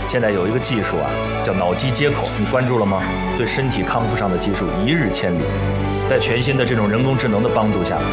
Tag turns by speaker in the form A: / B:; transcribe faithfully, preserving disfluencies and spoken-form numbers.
A: 现在有一个技术啊，叫脑机接口，你关注了吗？对身体康复上的技术一日千里，在全新的这种人工智能的帮助下，